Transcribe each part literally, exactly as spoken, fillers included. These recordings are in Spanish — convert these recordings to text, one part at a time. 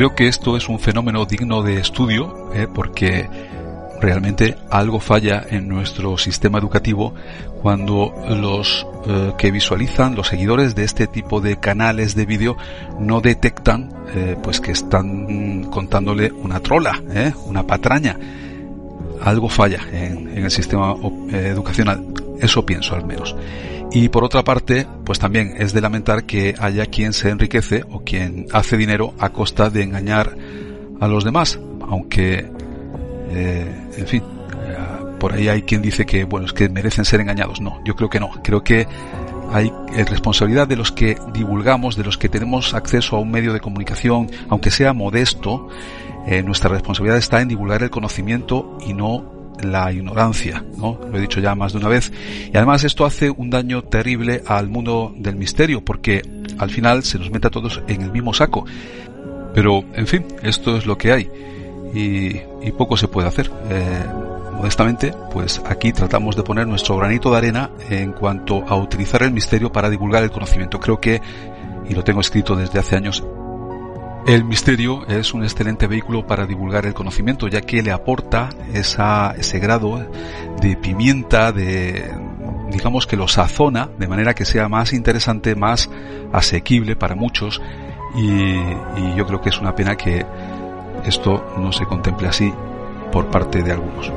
creo que esto es un fenómeno digno de estudio, ¿eh? porque realmente algo falla en nuestro sistema educativo cuando los eh, que visualizan, los seguidores de este tipo de canales de vídeo, no detectan eh, pues que están contándole una trola, ¿eh? una patraña. Algo falla en, en el sistema eh, educacional, eso pienso al menos. Y por otra parte, pues también es de lamentar que haya quien se enriquece o quien hace dinero a costa de engañar a los demás, aunque eh, en fin, eh, por ahí hay quien dice que bueno, es que merecen ser engañados. No, yo creo que no, creo que hay eh, responsabilidad de los que divulgamos, de los que tenemos acceso a un medio de comunicación, aunque sea modesto. Eh, nuestra responsabilidad está en divulgar el conocimiento y no la ignorancia, ¿no? Lo he dicho ya más de una vez. Y además esto hace un daño terrible al mundo del misterio, porque al final se nos mete a todos en el mismo saco. Pero, en fin, esto es lo que hay. Y, y poco se puede hacer. Eh, modestamente, pues aquí tratamos de poner nuestro granito de arena en cuanto a utilizar el misterio para divulgar el conocimiento. Creo que, y lo tengo escrito desde hace años, el misterio es un excelente vehículo para divulgar el conocimiento, ya que le aporta esa, ese grado de pimienta, de, digamos que lo sazona de manera que sea más interesante, más asequible para muchos, y, y yo creo que es una pena que esto no se contemple así por parte de algunos.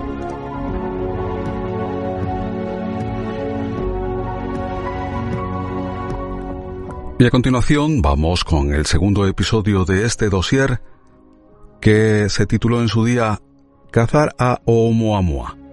Y a continuación vamos con el segundo episodio de este dossier, que se tituló en su día Cazar a Oumuamua.